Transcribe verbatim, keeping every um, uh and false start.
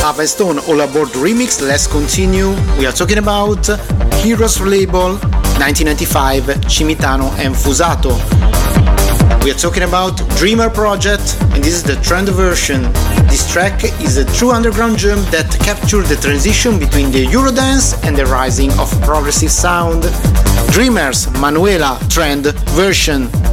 Lava and Stone All Aboard remix. Let's continue. We are talking about Heroes label nineteen ninety-five, Cimitano and Fusato. We are talking about Dreamer Project, and this is the trend version. This track is a true underground gem that captured the transition between the Eurodance and the rising of progressive sound. Dreamers, Manuela, trend version.